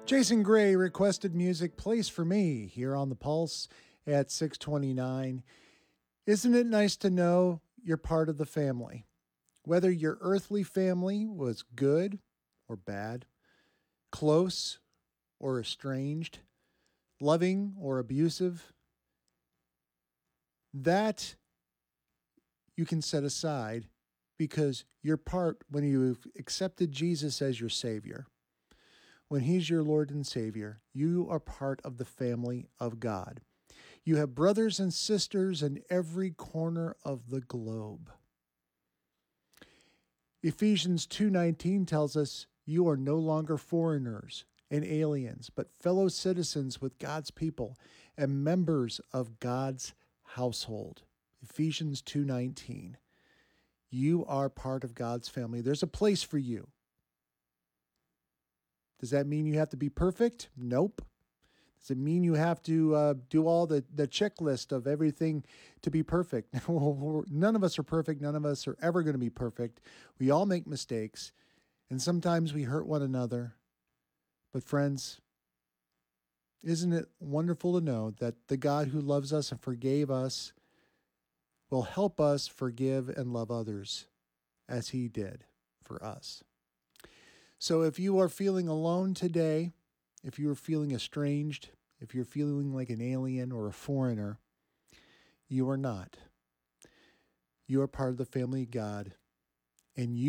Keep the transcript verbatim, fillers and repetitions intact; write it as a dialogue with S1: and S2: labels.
S1: Jason Gray requested music plays for me here on the Pulse at six twenty-nine. Isn't it nice to know you're part of the family? Whether your earthly family was good or bad, close or estranged, loving or abusive, that you can set aside because you're part when you've accepted Jesus as your Savior. When He's your Lord and Savior, you are part of the family of God. You have brothers and sisters in every corner of the globe. Ephesians two nineteen tells us you are no longer foreigners and aliens, but fellow citizens with God's people and members of God's household. Ephesians two nineteen. You are part of God's family. There's a place for you. Does that mean you have to be perfect? Nope. Does it mean you have to uh, do all the, the checklist of everything to be perfect? None of us are perfect. None of us are ever going to be perfect. We all make mistakes, and sometimes we hurt one another. But friends, isn't it wonderful to know that the God who loves us and forgave us will help us forgive and love others as He did for us? So if you are feeling alone today, if you are feeling estranged, if you're feeling like an alien or a foreigner, you are not. You are part of the family of God, and you